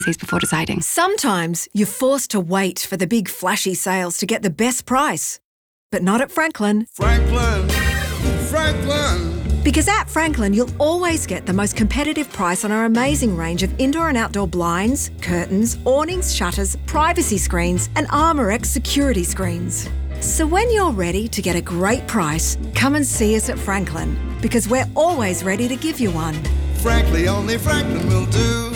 before deciding. Sometimes you're forced to wait for the big flashy sales to get the best price. But not at Franklin. Franklin. Because at Franklin, you'll always get the most competitive price on our amazing range of indoor and outdoor blinds, curtains, awnings, shutters, privacy screens, and ArmorX security screens. So when you're ready to get a great price, come and see us at Franklin, because we're always ready to give you one. Frankly, only Franklin will do.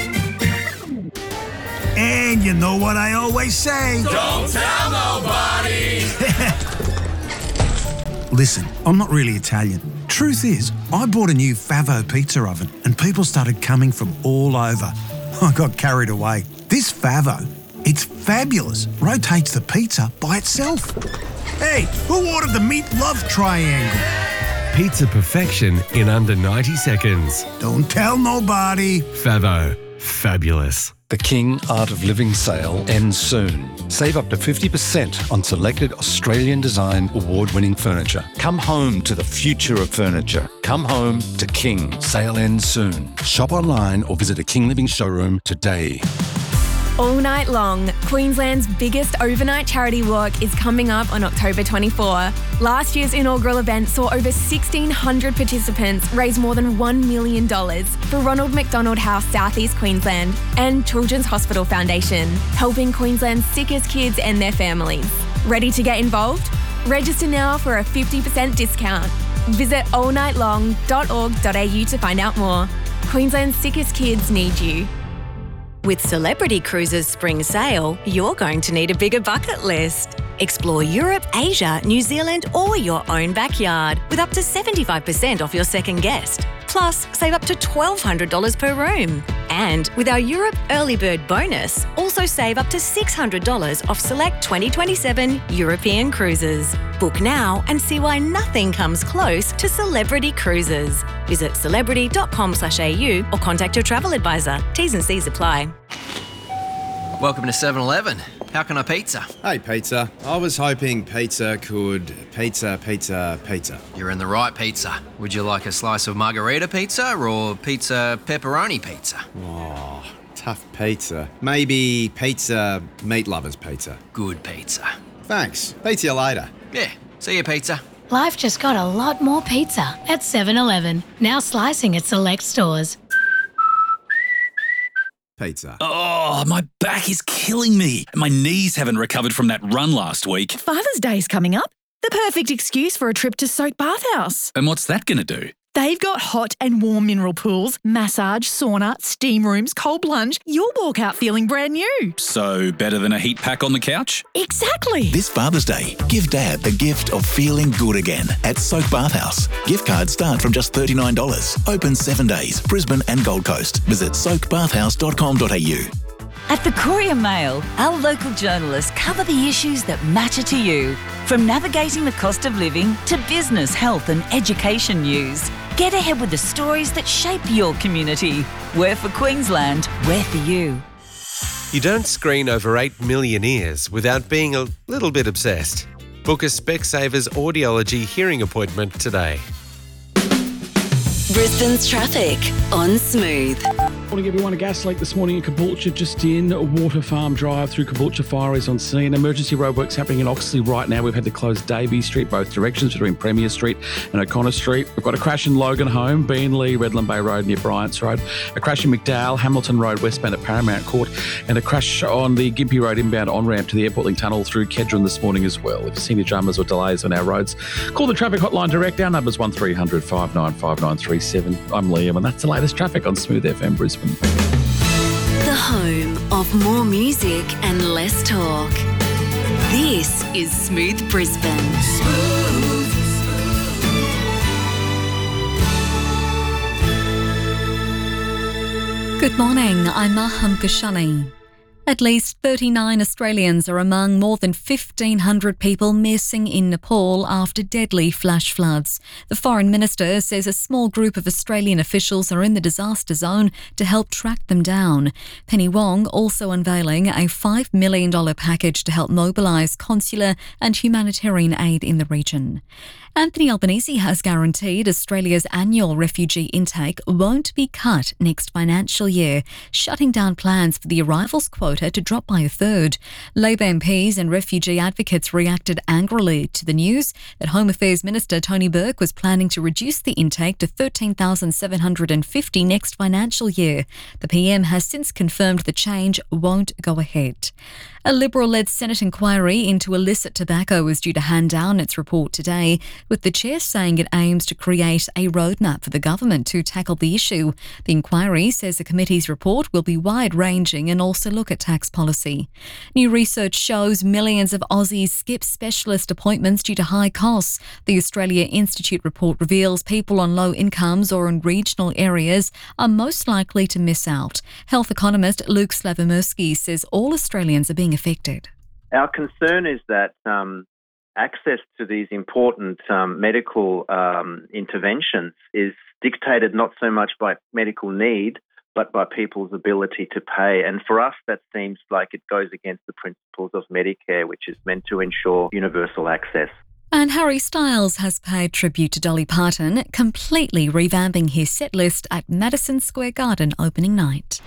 And you know what I always say? Don't tell nobody! Listen, I'm not really Italian. Truth is, I bought a new Favo pizza oven and people started coming from all over. I got carried away. This Favo, it's fabulous. Rotates the pizza by itself. Hey, who ordered the meat love triangle? Pizza perfection in under 90 seconds. Don't tell nobody. Favo. Fabulous. The King Art of Living sale ends soon. Save up to 50% on selected Australian design award-winning furniture. Come home to the future of furniture. Come home to King. Sale ends soon. Shop online or visit a King Living showroom today. All night long, Queensland's biggest overnight charity walk is coming up on October 24. Last year's inaugural event saw over 1,600 participants raise more than $1 million for Ronald McDonald House, South East Queensland, and Children's Hospital Foundation, helping Queensland's sickest kids and their families. Ready to get involved? Register now for a 50% discount. Visit allnightlong.org.au to find out more. Queensland's sickest kids need you. With Celebrity Cruises Spring Sale, you're going to need a bigger bucket list. Explore Europe, Asia, New Zealand, or your own backyard with up to 75% off your second guest. Plus, save up to $1,200 per room. And with our Europe Early Bird bonus, also save up to $600 off select 2027 European cruises. Book now and see why nothing comes close to Celebrity Cruises. Visit celebrity.com/au or contact your travel advisor. T's and C's apply. Welcome to 7-Eleven. How can I pizza? Hey, pizza. I was hoping pizza could pizza. You're in the right pizza. Would you like a slice of margarita pizza or pizza pepperoni pizza? Oh, tough pizza. Maybe pizza meat lovers pizza. Good pizza. Thanks. Pizza you later. Yeah. See you, pizza. Life just got a lot more pizza at 7-Eleven. Now slicing at select stores. Pizza. Oh, my back is killing me. My knees haven't recovered from that run last week. Father's Day's coming up. The perfect excuse for a trip to Soak Bathhouse. And what's that going to do? They've got hot and warm mineral pools, massage, sauna, steam rooms, cold plunge. You'll walk out feeling brand new. So better than a heat pack on the couch? Exactly. This Father's Day, give Dad the gift of feeling good again at Soak Bathhouse. Gift cards start from just $39. Open 7 days, Brisbane and Gold Coast. Visit soakbathhouse.com.au. At the Courier Mail, our local journalists cover the issues that matter to you. From navigating the cost of living to business, health and education news. Get ahead with the stories that shape your community. We're for Queensland, we're for you. You don't screen over 8 million ears without being a little bit obsessed. Book a Specsavers audiology hearing appointment today. Brisbane's traffic on Smooth. Morning everyone, a gas leak this morning in Caboolture, just in Water Farm Drive through Caboolture. Fire is on scene. Emergency roadworks happening in Oxley right now. We've had to close Davey Street both directions between Premier Street and O'Connor Street. We've got a crash in Logan Home, Beenleigh, Redland Bay Road near Bryant's Road. A crash in McDowell, Hamilton Road westbound at Paramount Court. And a crash on the Gympie Road inbound on-ramp to the Airport Link Tunnel through Kedron this morning as well. If you've seen any dramas or delays on our roads, call the traffic hotline direct. Our number's 1300 595937. I'm Liam and that's the latest traffic on Smooth FM Brisbane. The home of more music and less talk. This is Smooth Brisbane. Good morning, I'm Maham Kashani. At least 39 Australians are among more than 1,500 people missing in Nepal after deadly flash floods. The Foreign Minister says a small group of Australian officials are in the disaster zone to help track them down. Penny Wong also unveiling a $5 million package to help mobilise consular and humanitarian aid in the region. Anthony Albanese has guaranteed Australia's annual refugee intake won't be cut next financial year, shutting down plans for the arrivals quota to drop by a third. Labor MPs and refugee advocates reacted angrily to the news that Home Affairs Minister Tony Burke was planning to reduce the intake to 13,750 next financial year. The PM has since confirmed the change won't go ahead. A Liberal-led Senate inquiry into illicit tobacco is due to hand down its report today, with the chair saying it aims to create a roadmap for the government to tackle the issue. The inquiry says the committee's report will be wide-ranging and also look at tax policy. New research shows millions of Aussies skip specialist appointments due to high costs. The Australia Institute report reveals people on low incomes or in regional areas are most likely to miss out. Health economist Luke Slavomirsky says all Australians are being affected. Our concern is that access to these important medical interventions is dictated not so much by medical need, but by people's ability to pay. And for us, that seems like it goes against the principles of Medicare, which is meant to ensure universal access. And Harry Styles has paid tribute to Dolly Parton, completely revamping his set list at Madison Square Garden opening night.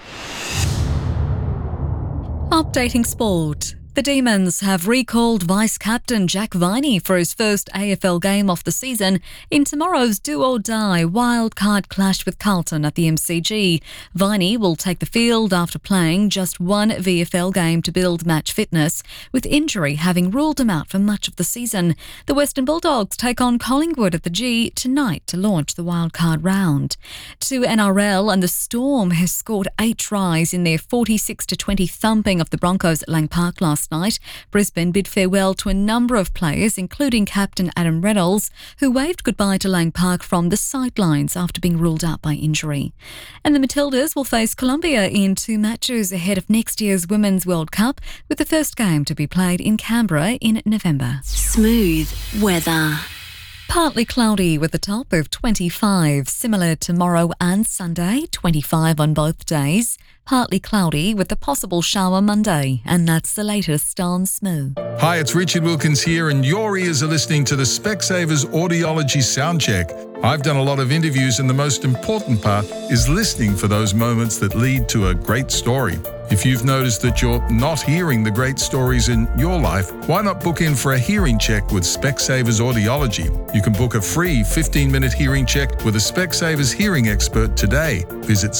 Updating sport. The Demons have recalled vice-captain Jack Viney for his first AFL game of the season in tomorrow's do-or-die wildcard clash with Carlton at the MCG. Viney will take the field after playing just one VFL game to build match fitness, with injury having ruled him out for much of the season. The Western Bulldogs take on Collingwood at the G tonight to launch the wildcard round. To NRL, and the Storm has scored 8 tries in their 46-20 thumping of the Broncos at Lang Park last night. Brisbane bid farewell to a number of players, including captain Adam Reynolds, who waved goodbye to Lang Park from the sidelines after being ruled out by injury. And the Matildas will face Colombia in 2 matches ahead of next year's Women's World Cup, with the first game to be played in Canberra in November. Smooth weather. Partly cloudy with a top of 25, similar tomorrow and Sunday, 25 on both days. Partly cloudy with a possible shower Monday, and that's the latest on Smooth. Hi, it's Richard Wilkins here, and your ears are listening to the Specsavers Audiology Soundcheck. I've done a lot of interviews, and the most important part is listening for those moments that lead to a great story. If you've noticed that you're not hearing the great stories in your life, why not book in for a hearing check with Specsavers Audiology? You can book a free 15-minute hearing check with a Specsavers hearing expert today. Visit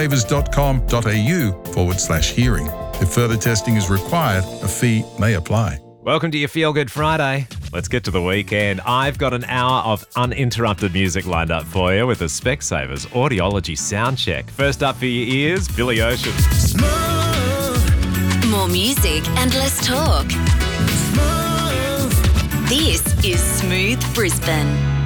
specsavers.com.au/hearing. If further testing is required, a fee may apply. Welcome to your Feel Good Friday. Let's get to the weekend. I've got an hour of uninterrupted music lined up for you with the Specsavers Audiology Soundcheck. First up for your ears, Billy Ocean. More music and less talk. This is Smooth Brisbane.